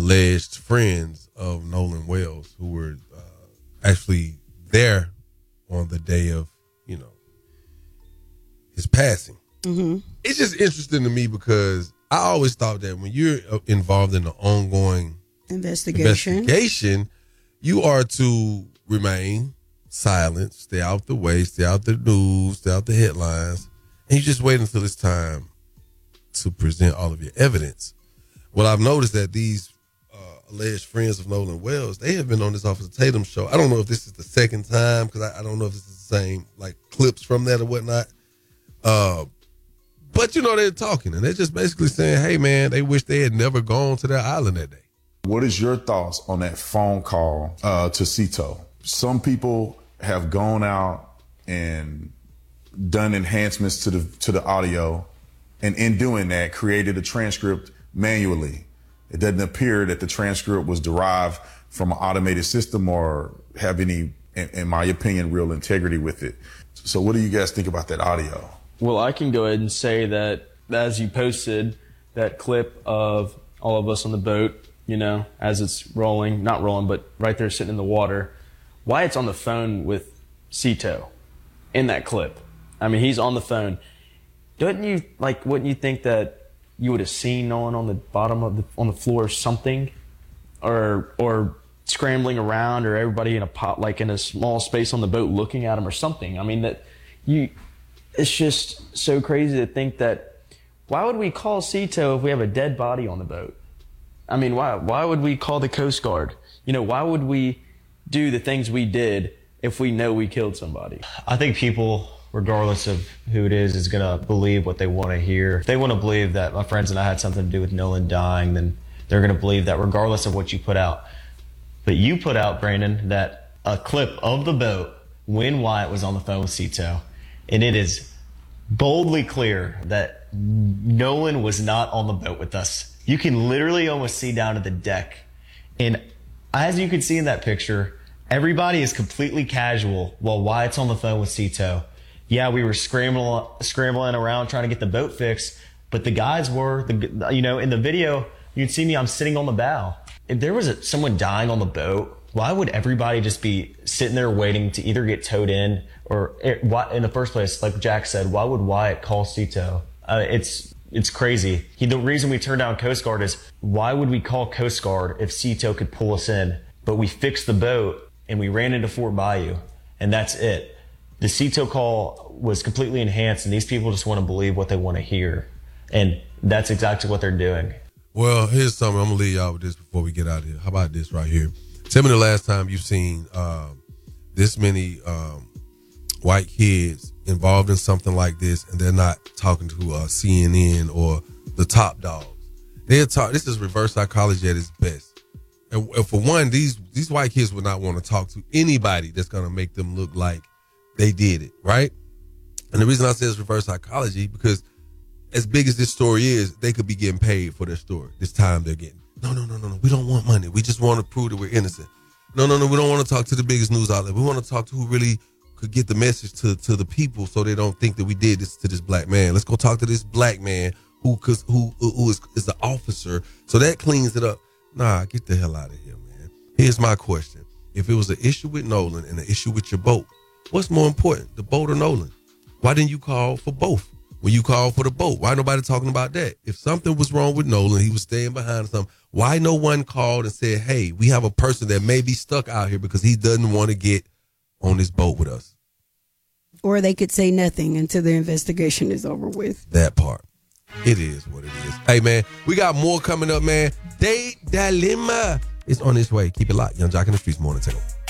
alleged friends of Nolan Wells who were actually there on the day of, his passing. Mm-hmm. It's just interesting to me because I always thought that when you're involved in the ongoing investigation, you are to remain silent, stay out the way, stay out the news, stay out the headlines, and you just wait until it's time to present all of your evidence. Well, I've noticed that these alleged friends of Nolan Wells, they have been on this Officer Tatum show. I don't know if this is the second time because I don't know if this is the same clips from that or whatnot. But they're talking and they're just basically saying, hey man, they wish they had never gone to that island that day. What is your thoughts on that phone call to Cito? Some people have gone out and done enhancements to the audio, and in doing that, created a transcript manually. It doesn't appear that the transcript was derived from an automated system or have any, in my opinion, real integrity with it. So what do you guys think about that audio? Well, I can go ahead and say that as you posted that clip of all of us on the boat, as it's rolling, not rolling, but right there sitting in the water, Wyatt's on the phone with Cito in that clip. I mean, he's on the phone. Wouldn't you think that you would have seen Nolan on the bottom on the floor or something, or scrambling around, or everybody in a small space on the boat looking at him or something? I mean, it's just so crazy to think that. Why would we call Cito if we have a dead body on the boat? I mean, why would we call the Coast Guard? Why would we do the things we did if we know we killed somebody? I think people, regardless of who it is going to believe what they want to hear. If they want to believe that my friends and I had something to do with Nolan dying, then they're going to believe that regardless of what you put out. But you put out, Brandon, that a clip of the boat when Wyatt was on the phone with Cito, and it is boldly clear that Nolan was not on the boat with us. You can literally almost see down to the deck. And as you can see in that picture, everybody is completely casual while Wyatt's on the phone with Cito. Yeah, we were scrambling around trying to get the boat fixed, but the guys were, in the video, you can see me, I'm sitting on the bow. If there was someone dying on the boat, why would everybody just be sitting there waiting to either get towed in or in the first place, like Jack said, why would Wyatt call Cito? It's crazy. The reason we turned down Coast Guard is why would we call Coast Guard if Cito could pull us in? But we fixed the boat and we ran into Fort Bayou and that's it. The Cito call was completely enhanced and these people just want to believe what they want to hear. And that's exactly what they're doing. Well, here's something. I'm going to leave y'all with this before we get out of here. How about this right here? Tell me the last time you've seen this many white kids involved in something like this and they're not talking to CNN or the top dogs. This is reverse psychology at its best. And for one, these white kids would not want to talk to anybody that's going to make them look like they did it, right? And the reason I say it's reverse psychology, because as big as this story is, they could be getting paid for their story. This time they're getting, no. We don't want money. We just want to prove that we're innocent. No. We don't want to talk to the biggest news outlet. We want to talk to who really could get the message to the people so they don't think that we did this to this black man. Let's go talk to this black man who is the officer. So that cleans it up. Nah, get the hell out of here, man. Here's my question. If it was an issue with Nolan and an issue with your boat, what's more important, the boat or Nolan? Why didn't you call for both? When you called for the boat, why nobody talking about that? If something was wrong with Nolan, he was staying behind something, why no one called and said, hey, we have a person that may be stuck out here because he doesn't want to get on this boat with us? Or they could say nothing until the investigation is over with. That part. It is what it is. Hey, man, we got more coming up, man. Date Dilemma is on its way. Keep it locked. Yung Joc in the Streetz, Morning Takeover.